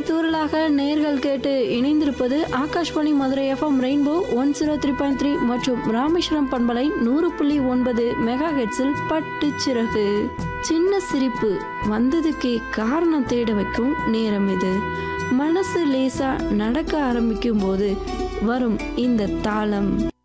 தூரலாக நேர்கள் கேட்டு இணைந்திருப்பது ஆகாஷ்வாணி மதுரை எஃப்எம் ரெயின்போ 103.3 மற்றும் ராமேஸ்வரம் பண்பலை 100.9 மெகா ஹெட்ஸில் பட்டு சிறகு. சின்ன சிரிப்பு வந்ததுக்கே காரணம் தேட வைக்கும் நேரம் இது. மனசு லேசா நடக்க ஆரம்பிக்கும் போது வரும் இந்த தாளம்.